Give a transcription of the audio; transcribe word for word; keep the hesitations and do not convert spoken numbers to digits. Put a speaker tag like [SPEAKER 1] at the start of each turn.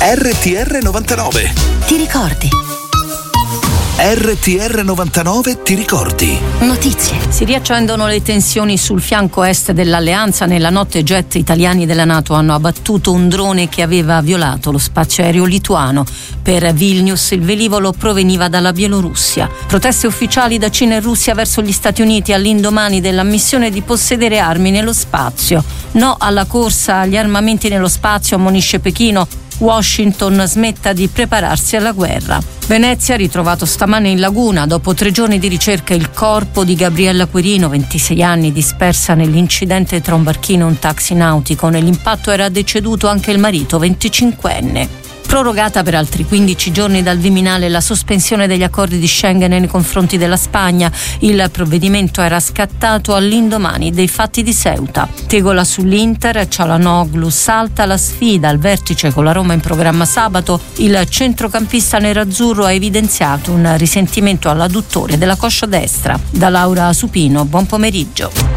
[SPEAKER 1] R T R novantanove.
[SPEAKER 2] Ti ricordi?
[SPEAKER 1] R T R novantanove ti ricordi?
[SPEAKER 2] Notizie.
[SPEAKER 3] Si riaccendono le tensioni sul fianco est dell'alleanza. Nella notte jet italiani della NATO hanno abbattuto un drone che aveva violato lo spazio aereo lituano. Per Vilnius il velivolo proveniva dalla Bielorussia. Proteste ufficiali da Cina e Russia verso gli Stati Uniti all'indomani dell'ammissione di possedere armi nello spazio. No alla corsa agli armamenti nello spazio, ammonisce Pechino. Washington smetta di prepararsi alla guerra. Venezia ha ritrovato stamane in laguna, dopo tre giorni di ricerca, il corpo di Gabriella Quirino, ventisei anni, dispersa nell'incidente tra un barchino e un taxi nautico. Nell'impatto era deceduto anche il marito, venticinquenne. Prorogata per altri quindici giorni dal Viminale la sospensione degli accordi di Schengen nei confronti della Spagna. Il provvedimento era scattato all'indomani dei fatti di Ceuta. Tegola sull'Inter, Çalhanoğlu salta la sfida al vertice con la Roma in programma sabato. Il centrocampista nerazzurro ha evidenziato un risentimento all'adduttore della coscia destra. Da Laura Supino, buon pomeriggio.